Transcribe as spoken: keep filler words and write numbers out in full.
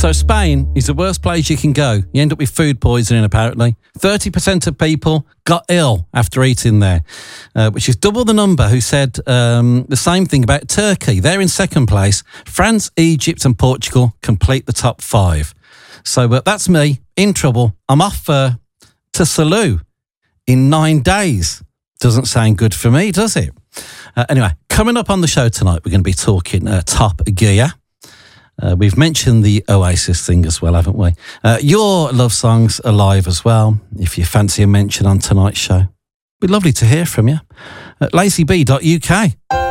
So Spain is the worst place you can go. You end up with food poisoning, apparently. thirty percent of people got ill after eating there, uh, which is double the number who said um, the same thing about Turkey. They're in second place. France, Egypt and Portugal complete the top five. So uh, that's me, in trouble. I'm off uh, to Salou in nine days. Doesn't sound good for me, does it? Uh, anyway, coming up on the show tonight, we're going to be talking uh, Top Gear. Uh, we've mentioned the Oasis thing as well, haven't we? Uh, your love songs are live as well, if you fancy a mention on tonight's show. It'd be lovely to hear from you at lazy b dot u k.